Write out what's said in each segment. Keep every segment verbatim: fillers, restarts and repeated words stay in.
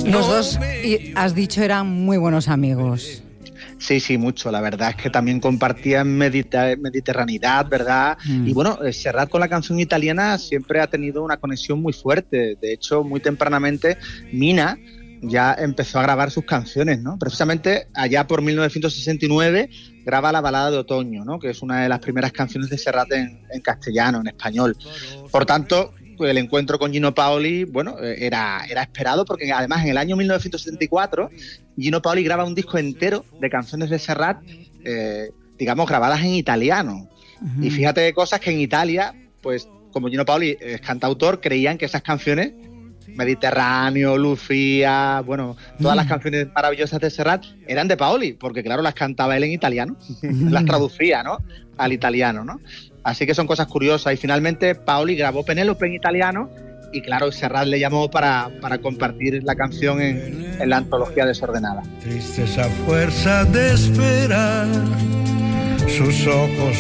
Los dos, y has dicho, eran muy buenos amigos. Sí, sí, mucho. La verdad es que también compartían mediter- mediterraneidad, ¿verdad? Mm. Y bueno, Serrat con la canción italiana siempre ha tenido una conexión muy fuerte. De hecho, muy tempranamente, Mina ya empezó a grabar sus canciones, ¿no? Precisamente allá por mil novecientos sesenta y nueve graba La balada de otoño, ¿no? Que es una de las primeras canciones de Serrat en, en castellano, en español. Por tanto, pues el encuentro con Gino Paoli, bueno, era, era esperado porque además en el año mil novecientos setenta y cuatro Gino Paoli graba un disco entero de canciones de Serrat, eh, digamos, grabadas en italiano. Uh-huh. Y fíjate de cosas que en Italia, pues como Gino Paoli es cantautor, creían que esas canciones, Mediterráneo, Lucía, bueno, todas uh-huh. las canciones maravillosas de Serrat eran de Paoli, porque claro, las cantaba él en italiano, uh-huh. las traducía, ¿no?, al italiano, ¿no? Así que son cosas curiosas. Y finalmente Paoli grabó Penélope en italiano y claro, Serrat le llamó para, para compartir la canción en, en la antología Desordenada. Triste esa fuerza de esperar, sus ojos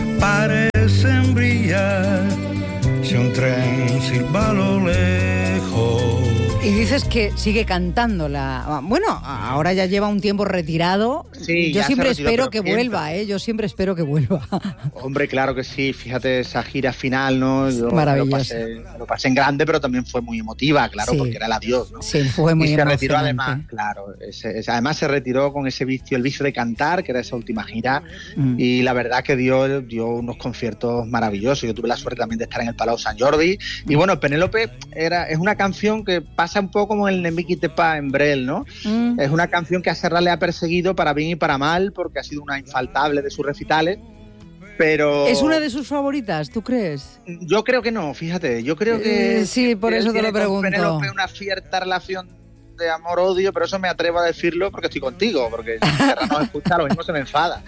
parecen brillar, si un tren silba a lo lejos. Y dices que sigue cantándola. Bueno, ahora ya lleva un tiempo retirado. Sí, yo siempre retiró, espero que vuelva, ¿eh? Yo siempre espero que vuelva. Hombre, claro que sí. Fíjate esa gira final, ¿no? Yo Maravilloso. Lo pasé, lo pasé en grande, pero también fue muy emotiva, claro, sí. porque era el adiós, ¿no? Sí, fue muy y emocionante. se retiró además, claro. Ese, ese, además se retiró con ese vicio, el vicio de cantar, que era esa última gira. Mm. Y la verdad que dio, dio unos conciertos maravillosos. Yo tuve la suerte también de estar en el Palau Sant Jordi. Y bueno, Penélope era, es una canción que pasa un poco como el Nemiki Tepa en Brel, ¿no? Mm. Es una canción que a Serrat le ha perseguido para bien y para mal, porque ha sido una infaltable de sus recitales, pero... ¿Es una de sus favoritas, tú crees? Yo creo que no, fíjate, yo creo que... Eh, sí, por que eso te lo pregunto. Con Penélope una cierta relación de amor-odio, pero eso me atrevo a decirlo porque estoy contigo, porque si Serrat nos escucha, lo mismo se me enfada.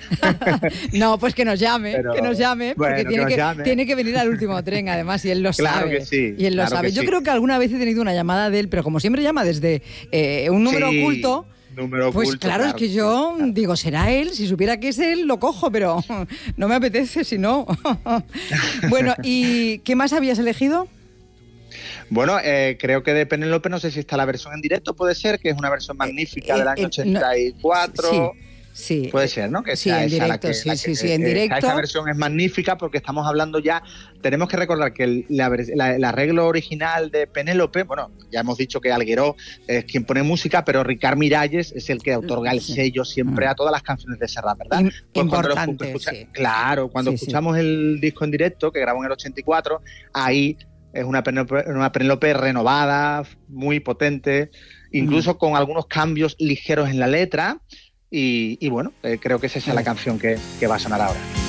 No, pues que nos llame, pero, que nos llame, porque bueno, tiene, que, que llame. tiene que venir al último tren, además, y él lo claro sabe. Que sí, y él lo claro sabe. Yo sí. creo que alguna vez he tenido una llamada de él, pero como siempre llama desde eh, un número sí. oculto... Número pues oculto, claro, claro, es que yo claro. digo, será él, si supiera que es él, lo cojo, pero no me apetece si no. Bueno, ¿y qué más habías elegido? Bueno, eh, creo que de Penélope, no sé si está la versión en directo, puede ser, que es una versión magnífica eh, del año eh, ochenta y cuatro. No, sí. Sí. Puede ser, ¿no? Que sí, sea en esa directo, la que, sí, la sí, que, sí, en directo. Esa versión es magnífica porque estamos hablando ya, tenemos que recordar que el, la, la, el arreglo original de Penélope, bueno, ya hemos dicho que Algueró es quien pone música, pero Ricard Miralles es el que otorga el sello siempre a todas las canciones de Serrat, ¿verdad? In, pues importante, cuando lo escucha, sí. Claro, cuando sí, escuchamos sí. el disco en directo, que grabó en el ochenta y cuatro, ahí es una Penélope, una Penélope renovada, muy potente, incluso mm. con algunos cambios ligeros en la letra. Y, y bueno, eh, creo que esa es la canción que, que va a sonar ahora.